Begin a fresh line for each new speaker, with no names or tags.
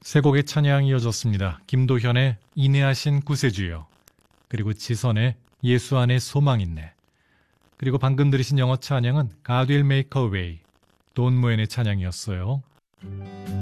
세 곡의 찬양이 이어졌습니다. 김도현의 인내하신 구세주여, 그리고 지선의 예수 안에 소망 있네, 그리고 방금 들으신 영어 찬양은 God will make a way, 돈 모엔의 찬양이었어요.